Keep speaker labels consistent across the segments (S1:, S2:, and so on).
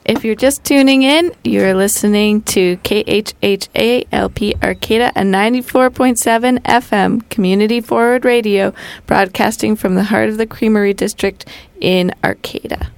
S1: If you're just tuning in, you're listening to KHHA-LP Arcata and 94.7 FM Community Forward Radio, broadcasting from the heart of the Creamery District in Arcata.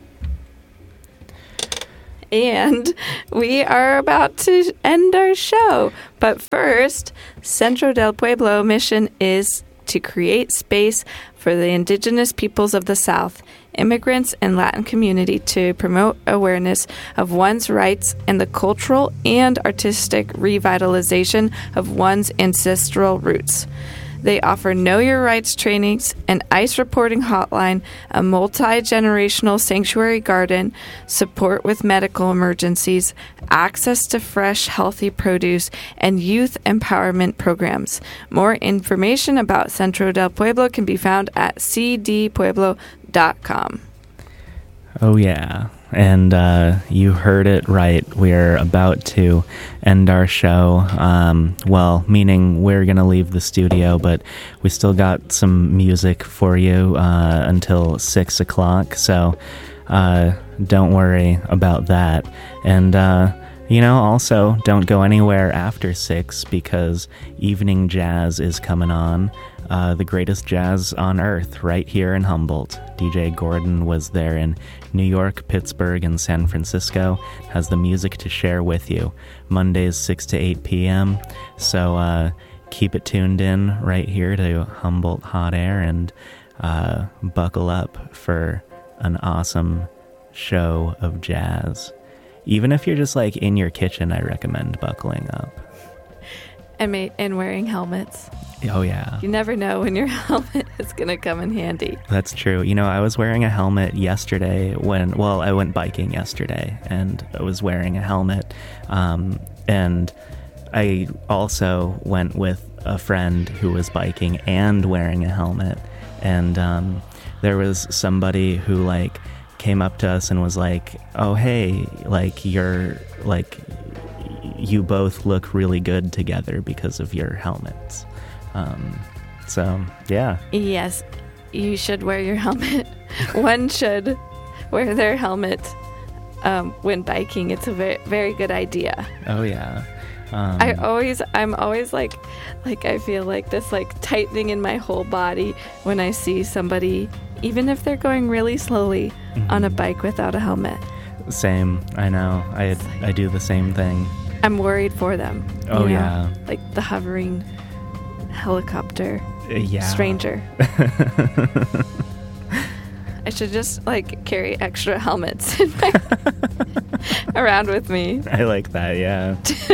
S1: And we are about to end our show. But first, Centro del Pueblo mission is to create space for the indigenous peoples of the South, immigrants, and Latin community to promote awareness of one's rights and the cultural and artistic revitalization of one's ancestral roots. They offer Know Your Rights trainings, an ICE reporting hotline, a multi-generational sanctuary garden, support with medical emergencies, access to fresh, healthy produce, and youth empowerment programs. More information about Centro del Pueblo can be found at cdpueblo.com.
S2: Oh, yeah. And you heard it right. We're about to end our show. Well, meaning we're going to leave the studio, but we still got some music for you until 6 o'clock. So don't worry about that. And, also don't go anywhere after 6 because Evening Jazz is coming on. The greatest jazz on earth right here in Humboldt. DJ Gordon was there in New York, Pittsburgh, and San Francisco. Has the music to share with you. Mondays 6 to 8 p.m. So keep it tuned in right here to Humboldt Hot Air and buckle up for an awesome show of jazz. Even if you're just like in your kitchen, I recommend buckling up.
S1: And wearing helmets.
S2: Oh, yeah.
S1: You never know when your helmet is going to come in handy.
S2: That's true. I was wearing a helmet yesterday I went biking yesterday, and I was wearing a helmet. And I also went with a friend who was biking and wearing a helmet. And there was somebody who, came up to us and was like, oh, hey, you both look really good together because of your helmets. So, yeah.
S1: Yes, you should wear your helmet. One should wear their helmet when biking. It's a very, very good idea.
S2: Oh, yeah.
S1: I'm always like I feel like this tightening in my whole body when I see somebody, even if they're going really slowly on a bike without a helmet.
S2: Same. I know. I do the same thing.
S1: I'm worried for them.
S2: Oh, yeah.
S1: Like the hovering helicopter stranger. I should just carry extra helmets around with me.
S2: I like that, yeah.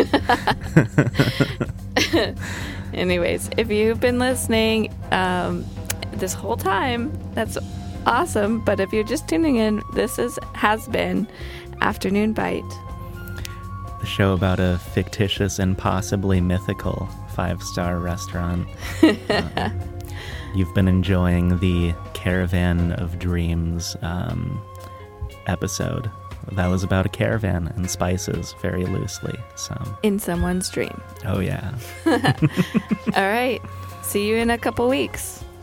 S1: Anyways, if you've been listening this whole time, that's awesome. But if you're just tuning in, this has been Afternoon Bite.
S2: The show about a fictitious and possibly mythical 5-star restaurant. You've been enjoying the Caravan of Dreams episode. That was about a caravan and spices, very loosely. So
S1: in someone's dream.
S2: Oh, yeah.
S1: All right. See you in a couple weeks.